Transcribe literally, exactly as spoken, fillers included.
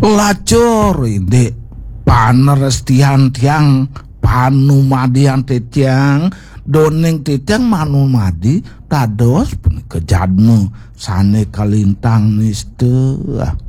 pelacur ide panerestian tiang panumadian tetiang doning tetiang manumadi tados kejadmu sane kalintang niste